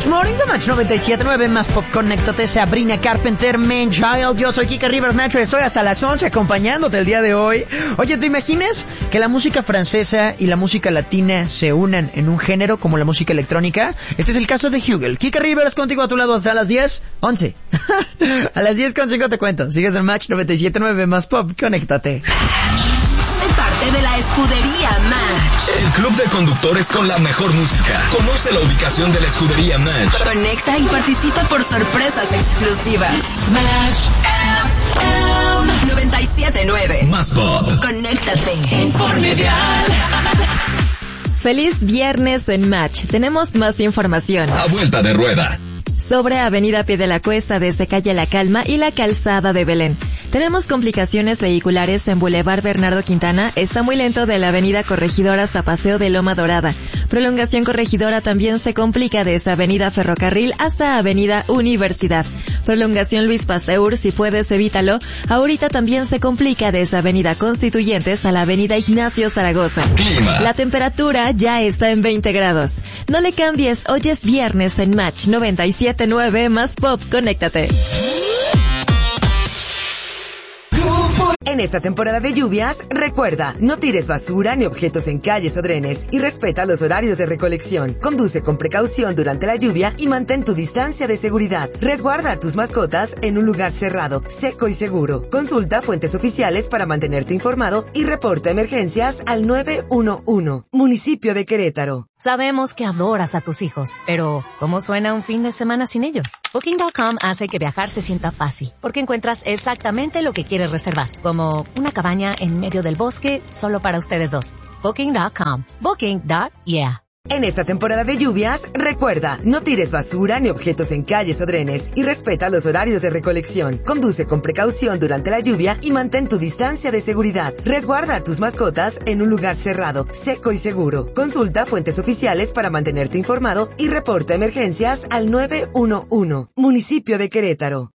Match Morning de Match 97.9 más Pop. Conéctate, Sabrina Carpenter, Man Child. Yo soy Kika Rivers Nacho y estoy hasta las 11 acompañándote el día de hoy. Oye, ¿te imaginas que la música francesa y la música latina se unan en un género como la música electrónica? Este es el caso de Hugel. Kika Rivers contigo a tu lado hasta las 10:11. A las 10:05 te cuento. Sigues en Match 97.9 más Pop. Conéctate. Parte de la escudería Match. El club de conductores con la mejor música. Conoce la ubicación de la escudería Match. Conecta y participa por sorpresas exclusivas. Match FM 97.9 más Pop. Conéctate. Informe vial. Feliz viernes en Match. Tenemos más información. A vuelta de rueda. Sobre Avenida Pie de la Cuesta desde Calle La Calma y la Calzada de Belén. Tenemos complicaciones vehiculares en Boulevard Bernardo Quintana. Está muy lento de la Avenida Corregidora hasta Paseo de Loma Dorada. Prolongación Corregidora también se complica desde Avenida Ferrocarril hasta Avenida Universidad. Prolongación Luis Pasteur, si puedes evítalo. Ahorita también se complica desde Avenida Constituyentes a la Avenida Ignacio Zaragoza. Clima. La temperatura ya está en 20 grados. No le cambies, hoy es viernes en Match 97.9 más Pop. Conéctate. En esta temporada de lluvias, recuerda, no tires basura ni objetos en calles o drenes y respeta los horarios de recolección. Conduce con precaución durante la lluvia y mantén tu distancia de seguridad. Resguarda a tus mascotas en un lugar cerrado, seco y seguro. Consulta fuentes oficiales para mantenerte informado y reporta emergencias al 911. Municipio de Querétaro. Sabemos que adoras a tus hijos, pero ¿cómo suena un fin de semana sin ellos? Booking.com hace que viajar se sienta fácil, porque encuentras exactamente lo que quieres reservar, como una cabaña en medio del bosque solo para ustedes dos. Booking.com. Booking.yeah. En esta temporada de lluvias, recuerda, no tires basura ni objetos en calles o drenes y respeta los horarios de recolección. Conduce con precaución durante la lluvia y mantén tu distancia de seguridad. Resguarda a tus mascotas en un lugar cerrado, seco y seguro. Consulta fuentes oficiales para mantenerte informado y reporta emergencias al 911. Municipio de Querétaro.